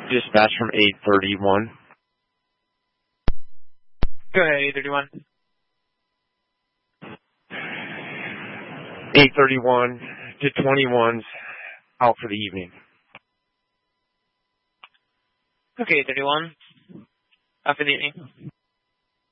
Dispatch from 831. Go ahead, 831. 831 to 21's out for the evening. Okay, 831. Out for the evening.